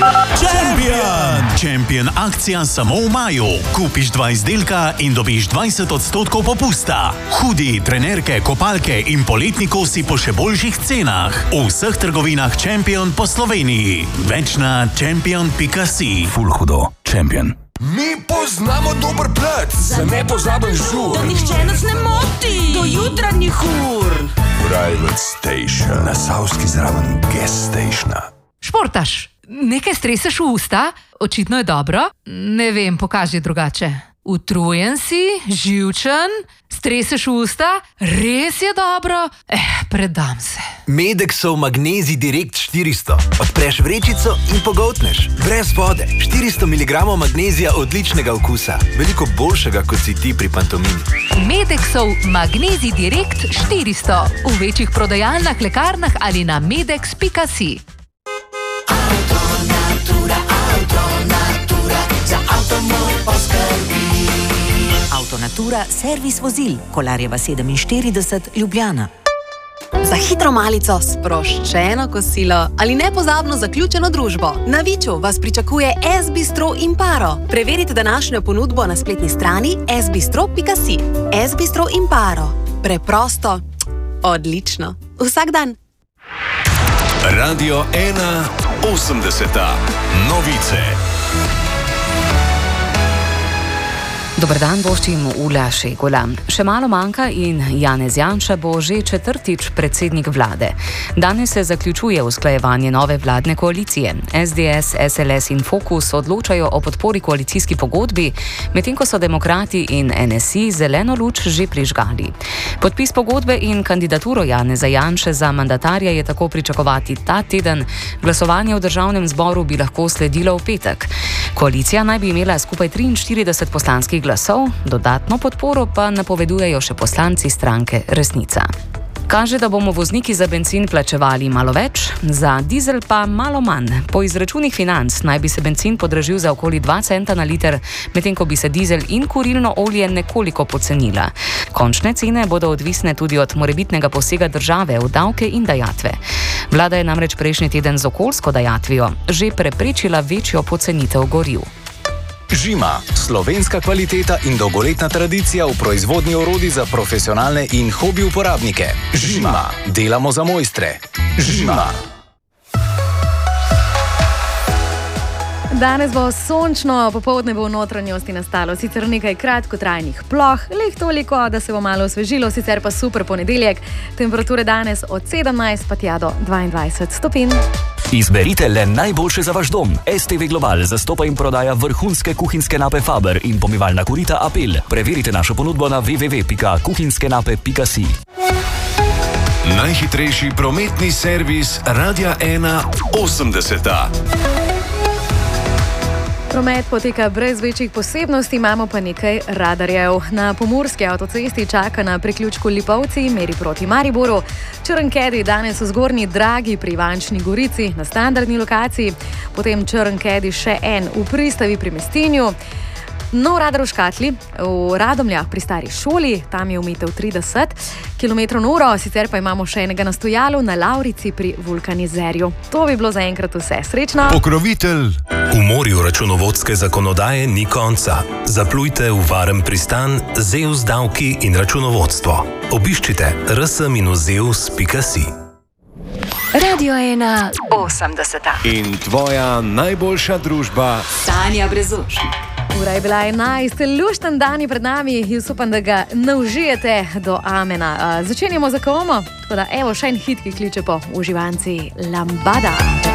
Champion akcija samo v maju. Kupiš 2 izdelka in dobiš 20% popusta. Hudi, trenerke, kopalke in poletni kosi po še boljših cenah. V vseh trgovinah Champion po Sloveniji. Več na champion.si. Ful hudo. Champion. Mi poznamo dober plac za nepozaben žur. Da nihče nas ne moti do jutranjih ur. Private Station. Na Savski zraven Gas Stationa. Športaš, nekaj streseš v usta? Očitno je dobro. Ne vem, pokaži drugače. Utrujen si, živčen, streseš v usta? Res je dobro? Predam se. Medexov Magnezij Direkt 400. Odpreš vrečico in pogoltneš. Brez vode. 400 mg magnezija odličnega okusa. Veliko boljšega, kot si ti pri pantomimi. Medexov Magnezij Direkt 400. V večjih prodajalnah, lekarnah ali na medex.si. Avtonatura, servis vozil, Kolarjeva 47, Ljubljana. Za hitro malico, sproščeno kosilo ali nepozabno zaključeno družbo. Na Viču vas pričakuje S-bistro Imparo. Preverite današnjo ponudbo na spletni strani sbistro.si. S-bistro Imparo. Preprosto, odlično. Vsak dan. Radio 1 80. Novice. Dober dan, voščim Ula Šegula. Še malo manjka in Janez Janša bo že 4. predsednik vlade. Danes se zaključuje usklajevanje nove vladne koalicije. SDS, SLS in Fokus odločajo o podpori koalicijski pogodbi, medtem ko so demokrati in NSI zeleno luč že prižgali. Podpis pogodbe in kandidaturo Janeza Janše za mandatarja je tako pričakovati ta teden. Glasovanje v državnem zboru bi lahko sledilo v petek. Koalicija naj bi imela skupaj 43 poslanskih glasov, dodatno podporo pa napovedujejo še poslanci stranke Resnica. Kaže, da bomo vozniki za bencin plačevali malo več, za dizel pa malo manj. Po izračunih financ naj bi se bencin podražil za okoli 2 centa na liter, medtem ko bi se dizel in kurilno olje nekoliko pocenila. Končne cene bodo odvisne tudi od morebitnega posega države v davke in dajatve. Vlada je namreč prejšnji teden z okoljsko dajatvijo že preprečila večjo pocenitev goriv. Žima, slovenska kvaliteta in dolgoletna tradicija v proizvodnji orodij za profesionalne in hobi uporabnike. Žima, delamo za mojstre. Žima. Danes bo sončno, popoldne bo v notranjosti nastalo sicer nekaj kratkotrajnih ploh, leh toliko, da se bo malo osvežilo, sicer pa super ponedeljek. Temperature danes od 17 pa tja do 22 stopinj. Izberite le najboljše za vaš dom. STV Global zastopa in prodaja vrhunske kuhinjske nape Faber in pomivalna korita Apel. Preverite našo ponudbo na www.kuhinjskenape.si. Najhitrejši prometni servis Radia 1 80. Promet poteka brez večjih posebnosti, imamo pa nekaj radarjev. Na pomurski avtocesti čaka na priključku Lipovci, meri proti Mariboru. Črnkedi danes v Zgornji Dragi pri Ivančni Gorici na standardni lokaciji, potem Črnkedi še en v Pristavi pri Mestinju. Nov radar v Škatli, v Radomljah pri Stari šoli, tam je omejitev 30 km/h, sicer pa imamo še enega na stojalu na Lavrici pri Vulkanizerju. To bi bilo zaenkrat vse. Srečno! Pokrovitelj. V morju računovodske zakonodaje ni konca. Zaplujte v varen pristan ZEUS davki in računovodstvo. Obiščite rs-zeus.si. Radio 1 80. In tvoja najboljša družba Tanja Brezuš. Ura je bila 11, lušten dan je pred nami, jaz upam, da ga naužijete do amena. Začenjamo za komo, tako da evo še en hit, ki kliče po uživanci Lambada.